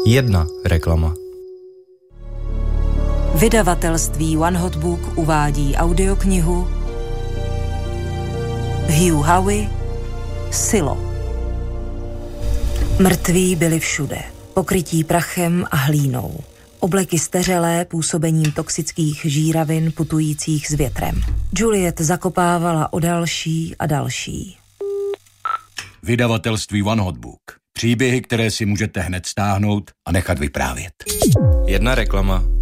Jedna reklama. Vydavatelství One Hot Book uvádí audioknihu Hugh Howey Silo. Mrtví byli všude, pokrytí prachem a hlínou. Obleky steřelé působením toxických žíravin putujících s větrem. Juliet zakopávala o další a další. Vydavatelství One Hot Book. Příběhy, které si můžete hned stáhnout a nechat vyprávět. Jedna reklama.